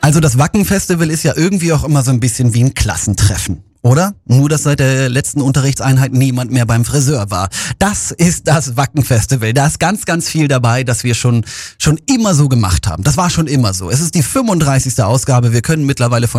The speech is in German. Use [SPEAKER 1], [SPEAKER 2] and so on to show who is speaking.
[SPEAKER 1] Also das Wacken-Festival ist ja irgendwie auch immer so ein bisschen wie ein Klassentreffen. Oder? Nur, dass seit der letzten Unterrichtseinheit niemand mehr beim Friseur war. Das ist das Wacken-Festival. Da ist ganz, ganz viel dabei, das wir schon immer so gemacht haben. Das war schon immer so. Es ist die 35. Ausgabe. Wir können mittlerweile von